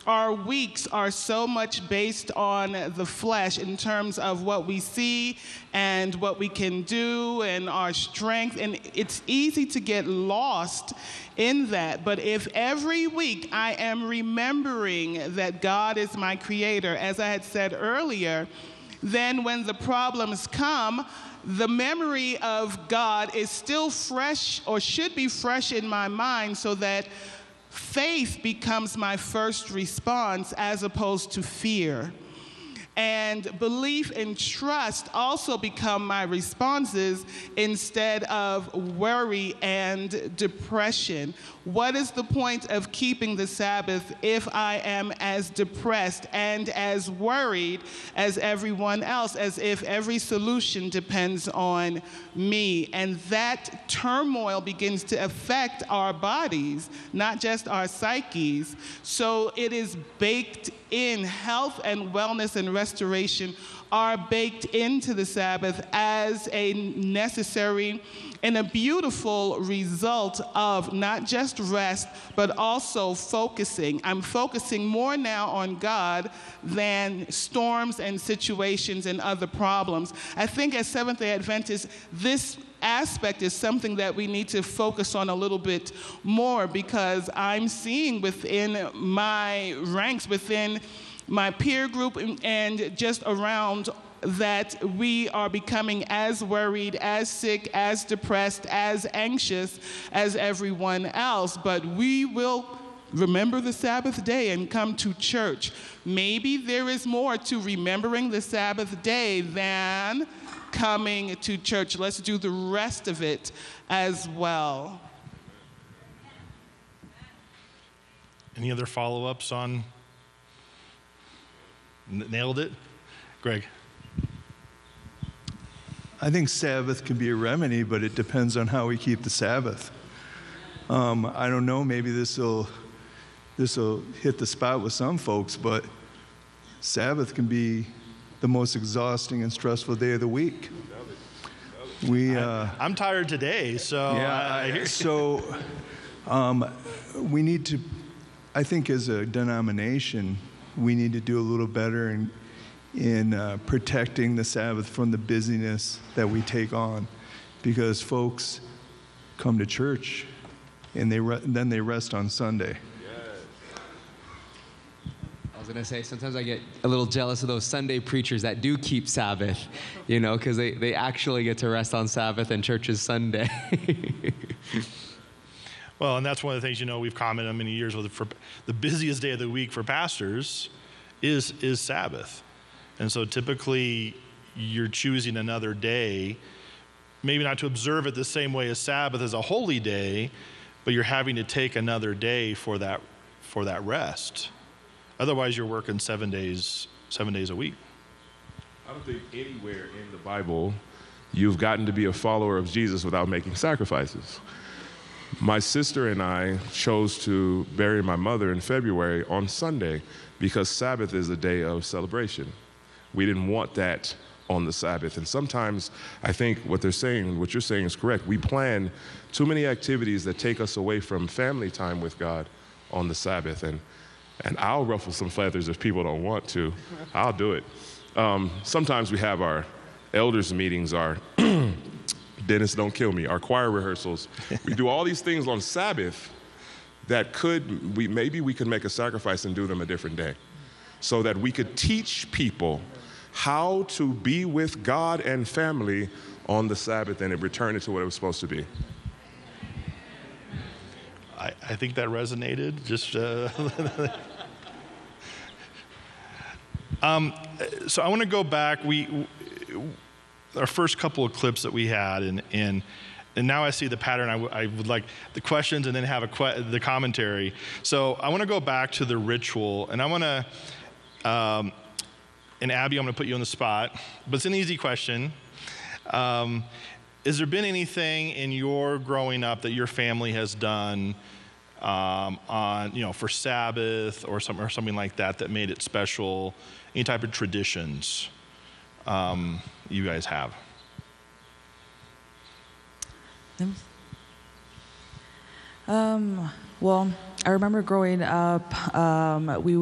our weeks are so much based on the flesh in terms of what we see and what we can do and our strength. And it's easy to get lost in that. But if every week I am remembering that God is my creator, as I had said earlier, then when the problems come, the memory of God is still fresh, or should be fresh in my mind, so that faith becomes my first response as opposed to fear. And belief and trust also become my responses instead of worry and depression. What is the point of keeping the Sabbath if I am as depressed and as worried as everyone else, as if every solution depends on me? And that turmoil begins to affect our bodies, not just our psyches. So it is baked in. Health and wellness and restoration are baked into the Sabbath as a necessary and a beautiful result of not just rest, but also focusing. I'm focusing more now on God than storms and situations and other problems. I think as Seventh-day Adventists, this aspect is something that we need to focus on a little bit more, because I'm seeing within my ranks, within my peer group, and just around, that we are becoming as worried, as sick, as depressed, as anxious as everyone else. But we will remember the Sabbath day and come to church. Maybe there is more to remembering the Sabbath day than coming to church. Let's do the rest of it as well. Any other follow-ups on? Nailed it? Greg? I think Sabbath can be a remedy, but it depends on how we keep the Sabbath. I don't know, maybe this will hit the spot with some folks, but Sabbath can be the most exhausting and stressful day of the week. I'm tired today, so yeah. We need to, I think as a denomination, we need to do a little better in protecting the Sabbath from the busyness that we take on, because folks come to church and then they rest on Sunday. I was going to say, sometimes I get a little jealous of those Sunday preachers that do keep Sabbath, because they actually get to rest on Sabbath and church is Sunday. Well, and that's one of the things, we've commented on many years with, for the busiest day of the week for pastors is Sabbath. And so typically you're choosing another day, maybe not to observe it the same way as Sabbath as a holy day, but you're having to take another day for that rest. Otherwise you're working 7 days a week. I don't think anywhere in the Bible you've gotten to be a follower of Jesus without making sacrifices. My sister and I chose to bury my mother in February on Sunday because Sabbath is a day of celebration. We didn't want that on the Sabbath. And sometimes I think what you're saying is correct. We plan too many activities that take us away from family time with God on the Sabbath. And I'll ruffle some feathers if people don't want to. I'll do it. Sometimes we have our elders meetings, our Dennis, don't kill me, our choir rehearsals. We do all these things on Sabbath that maybe we could make a sacrifice and do them a different day, so that we could teach people how to be with God and family on the Sabbath and return it to what it was supposed to be. I think that resonated. So I want to go back. Our first couple of clips that we had, and now I see the pattern. I would like the questions and then have the commentary. So I want to go back to the ritual, and I want to, and Abby, I'm going to put you on the spot, but it's an easy question. Has there been anything in your growing up that your family has done for Sabbath or something like that made it special? Any type of traditions you guys have? Well, I remember growing up, we